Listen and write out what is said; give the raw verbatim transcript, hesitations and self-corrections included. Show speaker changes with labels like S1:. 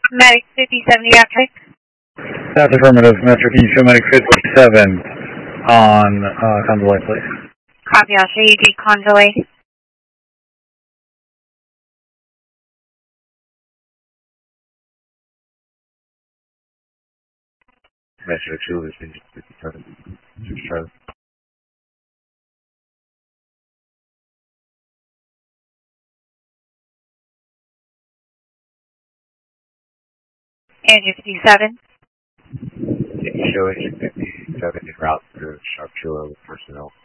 S1: Medic fifty-seven, you got check?
S2: That's affirmative. Metro, can you show Medic fifty-seven on uh, Convoy, please?
S1: Copy, I'll show you the Convoy.
S3: Metro two is fifty-seven. Just try.
S1: Engine fifty-seven.
S3: Can you show engine fifty-seven en route to Sharp Chula with personnel?